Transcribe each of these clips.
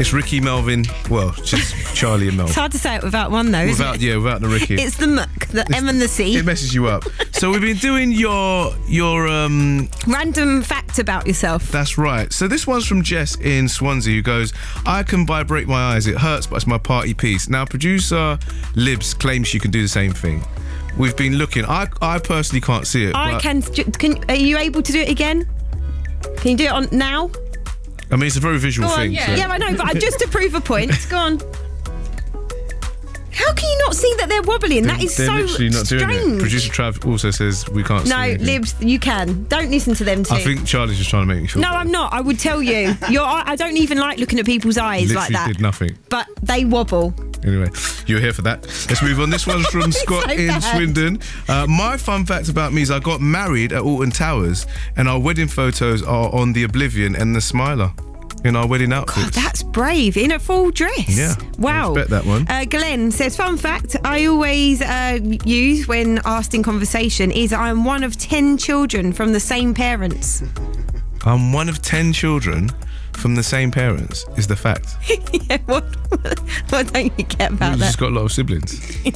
It's Ricky, Melvin. Well, just Charlie and Mel. It's hard to say it without one, though, isn't it? Yeah, without the Ricky. It's the muck, the M and the C. It messes you up. So we've been doing your random fact about yourself. That's right. So this one's from Jess in Swansea, who goes, I can vibrate my eyes. It hurts, but it's my party piece. Now, producer Libs claims she can do the same thing. We've been looking. I personally can't see it. I can. Are you able to do it again? Can you do it on now? I mean, it's a very visual Go on, thing. yeah. So. Yeah, I know, but just to prove a point, go on. How can you not see that they're wobbling? That is they're so literally not strange. doing it. Producer Trav also says we can't see anything. No, Libs, you can. Don't listen to them too. I think Charlie's just trying to make me feel No, better. I'm not. I would tell you. I don't even like looking at people's eyes Literally like that. did nothing. But they wobble. Anyway, you're here for that. Let's move on. This one's from Scott so in bad. Swindon. My fun fact about me is I got married at Alton Towers, and our wedding photos are on the Oblivion and the Smiler in our wedding outfits. God, that's brave. In a full dress. Yeah. Wow. I respect that one. Glenn says, fun fact I always use when asked in conversation is I'm one of 10 children from the same parents. I'm one of 10 children from the same parents, is the fact. Yeah, what don't you get about We've that? just got a lot of siblings.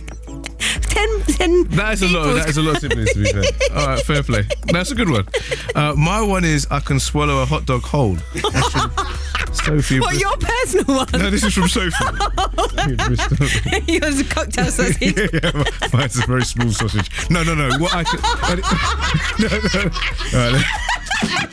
10 That is a lot. That is a lot of siblings, to be fair. All right, fair play. That's a good one. My one is I can swallow a hot dog whole. That's from Sophie. What, your personal one? No, this is from Sophie. Yours is a cocktail sausage. Yeah, mine's a very small sausage. No. What I can... No. All right,